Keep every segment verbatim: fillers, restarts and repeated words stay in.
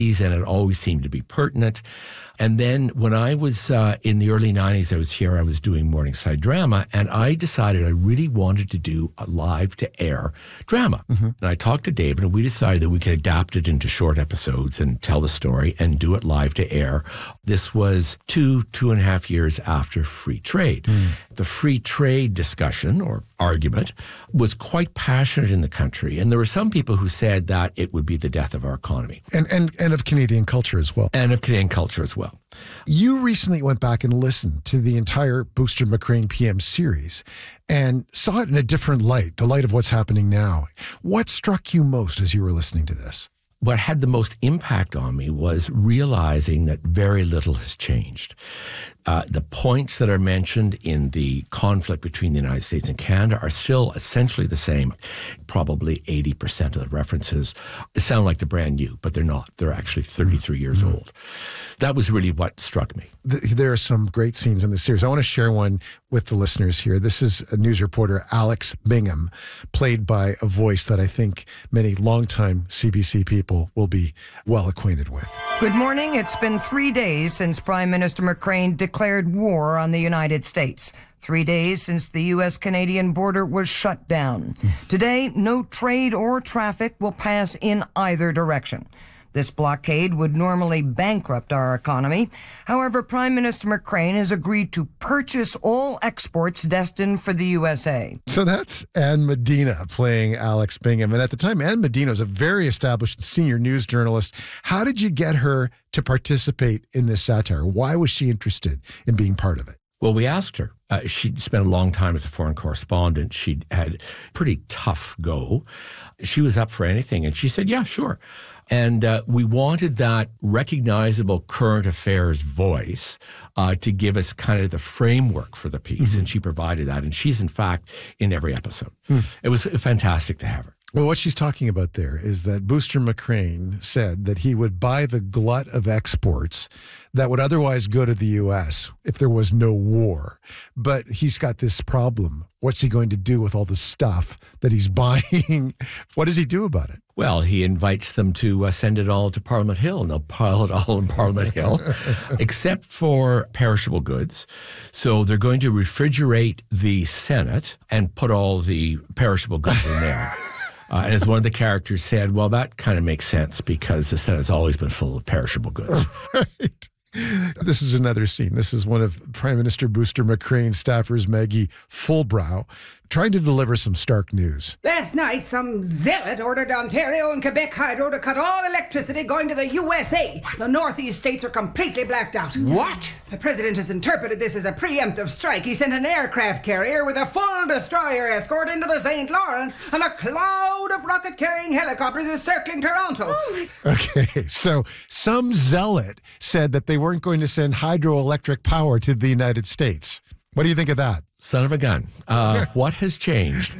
and it always seemed to be pertinent. And then when I was uh, in the early nineties, I was here, I was doing Morningside Drama, and I decided I really wanted to do a live-to-air drama. Mm-hmm. And I talked to David, and we decided that we could adapt it into short episodes and tell the story and do it live-to-air. This was two, two and a half years after free trade. Mm. The free trade discussion or argument was quite passionate in the country, and there were some people who said that it would be the death of our economy. And and, and of Canadian culture as well. And of Canadian culture as well. You recently went back and listened to the entire Booster McCrain P M series and saw it in a different light, the light of what's happening now. What struck you most as you were listening to this? What had the most impact on me was realizing that very little has changed. Uh, the points that are mentioned in the conflict between the United States and Canada are still essentially the same. Probably eighty percent of the references sound like they're brand new, but they're not. They're actually thirty-three years mm-hmm. old. That was really what struck me. There are some great scenes in this series. I want to share one with the listeners here. This is a news reporter, Alex Bingham, played by a voice that I think many longtime C B C people will be well acquainted with. Good morning. It's been three days since Prime Minister McCrain declared war on the United States. Three days since the U S Canadian border was shut down. Today, no trade or traffic will pass in either direction. This blockade would normally bankrupt our economy. However, Prime Minister McCrain has agreed to purchase all exports destined for the U S A. So that's Ann Medina playing Alex Bingham. And at the time, Ann Medina was a very established senior news journalist. How did you get her to participate in this satire? Why was she interested in being part of it? Well, we asked her. Uh, she'd spent a long time as a foreign correspondent. She'd had pretty tough go. She was up for anything. And she said, yeah, sure. And uh, we wanted that recognizable current affairs voice uh, to give us kind of the framework for the piece. Mm-hmm. And she provided that. And she's, in fact, in every episode. Mm. It was fantastic to have her. Well, what she's talking about there is that Booster McCrain said that he would buy the glut of exports that would otherwise go to the U S if there was no war. But he's got this problem. What's he going to do with all the stuff that he's buying? What does he do about it? Well, he invites them to uh, send it all to Parliament Hill, and they'll pile it all in Parliament Hill, except for perishable goods. So they're going to refrigerate the Senate and put all the perishable goods in there. Uh, and as one of the characters said, well, that kind of makes sense because the Senate's always been full of perishable goods. Right. This is another scene. This is one of Prime Minister Booster McCrain's staffers, Maggie Fullbrow, trying to deliver some stark news. Last night, some zealot ordered Ontario and Quebec Hydro to cut all electricity going to the U S A. The Northeast states are completely blacked out. What? The president has interpreted this as a preemptive strike. He sent an aircraft carrier with a full destroyer escort into the Saint Lawrence, and a cloud of rocket-carrying helicopters is circling Toronto. Oh my... Okay, so some zealot said that they weren't going to send hydroelectric power to the United States. What do you think of that? Son of a gun. Uh, what has changed?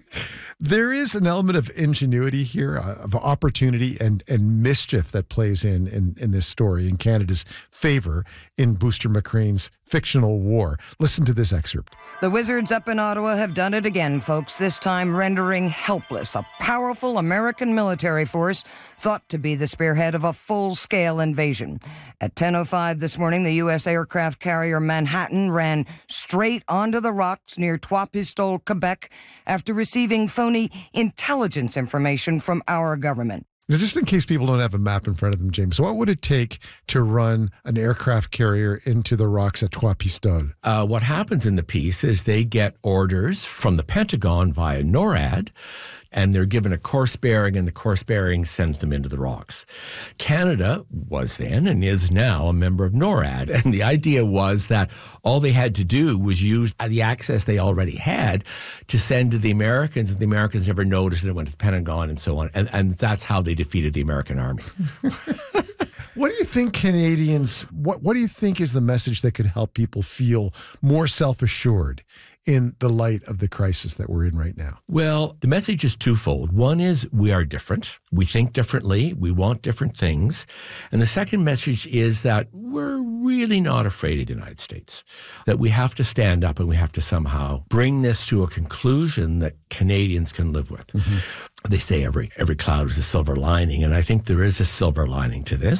There is an element of ingenuity here, uh, of opportunity and, and mischief that plays in, in in this story in Canada's favor in Booster McCrain's fictional war. Listen to this excerpt. The Wizards up in Ottawa have done it again, folks, this time rendering helpless a powerful American military force thought to be the spearhead of a full-scale invasion. At ten oh five this morning, the U S aircraft carrier Manhattan ran straight onto the rocks near Trois Pistoles, Quebec, after receiving phony intelligence information from our government. Just in case people don't have a map in front of them, James, what would it take to run an aircraft carrier into the rocks at Trois Pistoles? Uh, what happens in the piece is they get orders from the Pentagon via NORAD, and they're given a course bearing, and the course bearing sends them into the rocks. Canada was then and is now a member of NORAD, and the idea was that all they had to do was use the access they already had to send to the Americans, and the Americans never noticed, and it went to the Pentagon and so on, and, and that's how they defeated the American army. What do you think Canadians, what, what do you think is the message that could help people feel more self-assured in the light of the crisis that we're in right now? Well, the message is twofold. One is we are different. We think differently. We want different things. And the second message is that we're really not afraid of the United States, that we have to stand up and we have to somehow bring this to a conclusion that Canadians can live with. Mm-hmm. They say every every cloud is a silver lining, and I think there is a silver lining to this.